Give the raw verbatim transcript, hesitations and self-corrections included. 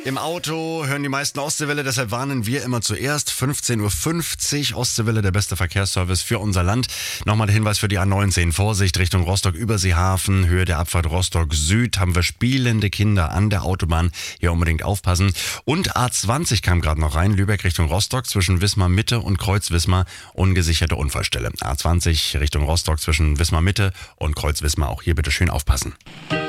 Im Auto hören die meisten Ostseewelle, deshalb warnen wir immer zuerst. fünfzehn Uhr fünfzig, Ostseewelle, der beste Verkehrsservice für unser Land. Nochmal der Hinweis für die A neunzehn. Vorsicht Richtung Rostock-Überseehafen, Höhe der Abfahrt Rostock Süd. Haben wir spielende Kinder an der Autobahn. Hier unbedingt aufpassen. Und A zwanzig kam gerade noch rein, Lübeck Richtung Rostock, zwischen Wismar Mitte und Kreuz Wismar. Ungesicherte Unfallstelle. A zwanzig Richtung Rostock zwischen Wismar Mitte und Kreuz Wismar. Auch hier bitte schön aufpassen.